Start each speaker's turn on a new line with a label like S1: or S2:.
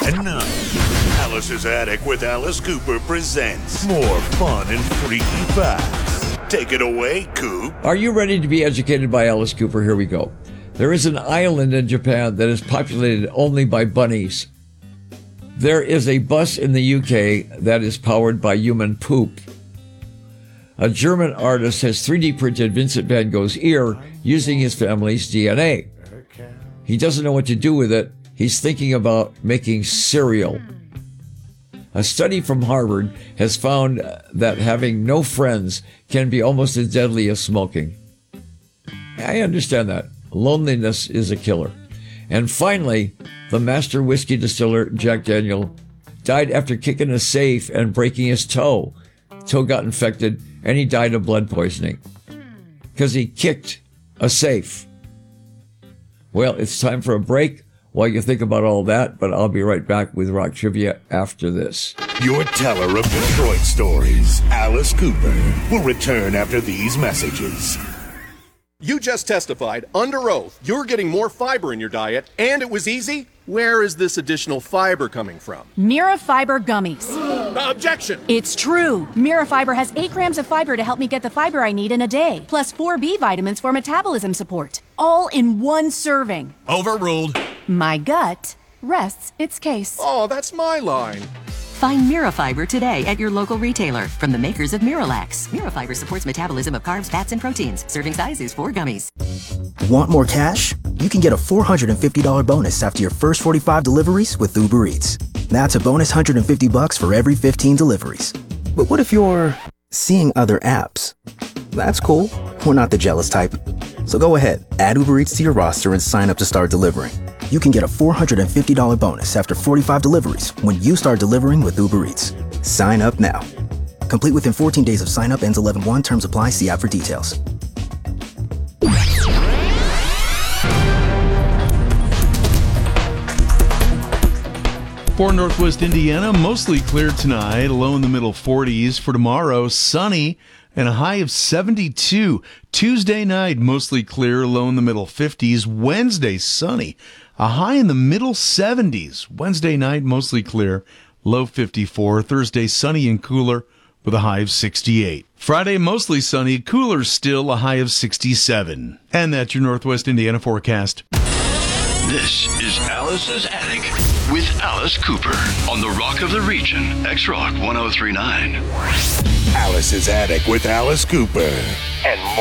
S1: And now, Alice's Attic with Alice Cooper presents more fun and freaky facts. Take it away, Coop.
S2: Are you ready to be educated by Alice Cooper? Here we go. There is an island in Japan that is populated only by bunnies. There is a bus in the UK that is powered by human poop. A German artist has 3D printed Vincent van Gogh's ear using his family's DNA. He doesn't know what to do with it. He's thinking about making cereal. A study from Harvard has found that having no friends can be almost as deadly as smoking. I understand that. Loneliness is a killer. And finally, the master whiskey distiller, Jack Daniel, died after kicking a safe and breaking his toe. Toe got infected, and he died of blood poisoning because he kicked a safe. Well, it's time for a break while you think about all that, but I'll be right back with Rock Trivia after this.
S1: Your teller of Detroit stories, Alice Cooper, will return after these messages.
S3: You just testified under oath you're getting more fiber in your diet, and it was easy? Where is this additional fiber coming from?
S4: Mirafiber gummies.
S3: Objection!
S4: It's true. Mirafiber has 8 grams of fiber to help me get the fiber I need in a day, plus 4 B vitamins for metabolism support. All in one serving.
S3: Overruled.
S4: My gut rests its case.
S3: Oh, that's my line.
S5: Find Mirafiber today at your local retailer from the makers of Miralax. Mirafiber supports metabolism of carbs, fats, and proteins. Serving size is 4 gummies.
S6: Want more cash? You can get a $450 bonus after your first 45 deliveries with Uber Eats. That's a bonus $150 for every 15 deliveries. But what if you're seeing other apps? That's cool. We're not the jealous type. So go ahead, add Uber Eats to your roster and sign up to start delivering. You can get a $450 bonus after 45 deliveries when you start delivering with Uber Eats. Sign up now. Complete within 14 days of sign up, ends 11/1. Terms apply. See app for details.
S7: For Northwest Indiana, mostly clear tonight, low in the middle 40s. For tomorrow, sunny and a high of 72. Tuesday night, mostly clear, low in the middle 50s. Wednesday, sunny, a high in the middle 70s. Wednesday night, mostly clear, low 54. Thursday, sunny and cooler with a high of 68. Friday, mostly sunny, cooler still, a high of 67. And that's your Northwest Indiana forecast.
S8: This is Alice's Attic with Alice Cooper on the Rock of the Region, X-Rock 1039.
S1: Alice's Attic with Alice Cooper. And more.